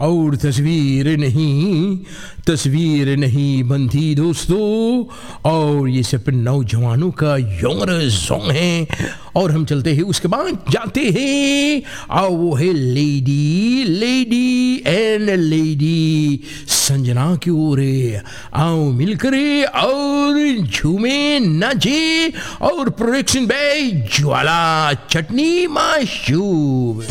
और तस्वीर नहीं बनती दोस्तों। और ये सिर्फ नौजवानों का यंगर सॉन्ग है। और हम चलते हैं, उसके बाद जाते हैं, और वो है लेडी संजना की ओर। आओ मिलकर और झूमे नाचे। और प्रोडक्शन बाय ज्वाला चटनी माशूब।